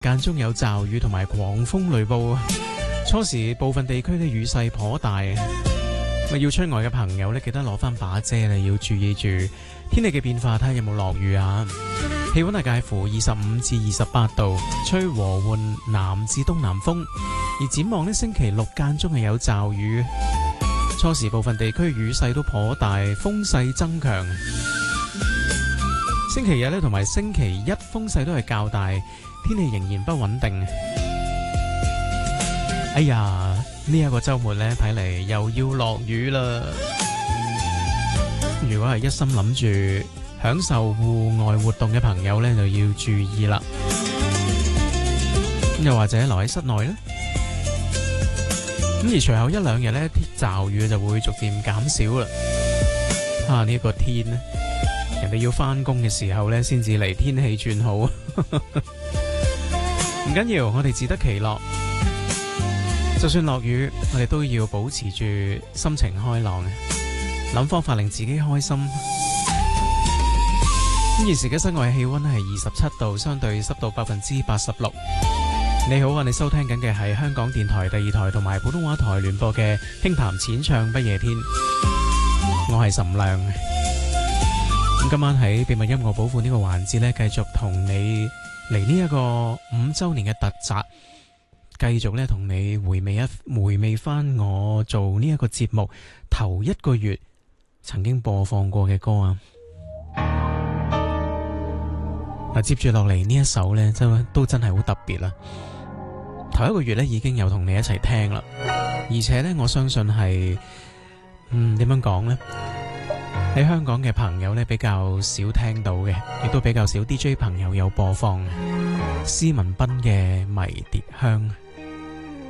間中有驟雨同埋狂風雷暴，初時部分地區呢雨勢頗大，要出外嘅朋友呢，記得攞翻把遮咧，要注意住天氣嘅變化，睇下有冇落雨啊。氣溫係介乎25至28度，吹和緩南至東南風。而展望呢，星期六間中係有驟雨，初時部分地區雨勢都頗大，風勢增強。星期日呢，同埋星期一風勢都係較大，天氣仍然不穩定。哎呀，呢一個週末呢，睇嚟又要落雨啦。如果係一心諗住享受戶外活動嘅朋友呢，就要注意啦。又或者留喺室內呢。咁而隨後一兩日呢，驟雨就會逐漸減少啦。呢個天呢，人哋要返工嘅時候呢，先至嚟天氣轉好。唔緊要，我哋自得其樂。就算落雨，我哋都要保持住心情開朗，諗方法令自己開心。現時嘅室外氣溫係27度，相對濕度86%。你好啊，你收聽緊嘅係香港電台第2台同埋普通話台聯播嘅輕談淺唱不夜天。我係岑亮。咁今晚喺秘密音樂寶庫呢個環節呢，繼續同你嚟呢一個5週年嘅特輯。繼續咧同你回味翻我做呢一個節目頭1個月曾經播放過嘅歌啊！接住落嚟呢一首呢，都真係好特別啦！頭1個月呢已經有同你一齊聽啦，而且呢，我相信係點樣講呢？喺香港嘅朋友呢，比較少聽到嘅，亦都比較少 DJ 朋友有播放嘅施文彬嘅《迷迭香》。